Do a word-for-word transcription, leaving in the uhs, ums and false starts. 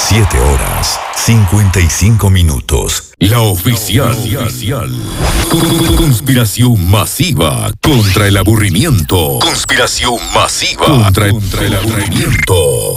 siete horas, cincuenta y cinco minutos. La oficial. Conspiración masiva contra el aburrimiento. Conspiración masiva contra, contra el aburrimiento.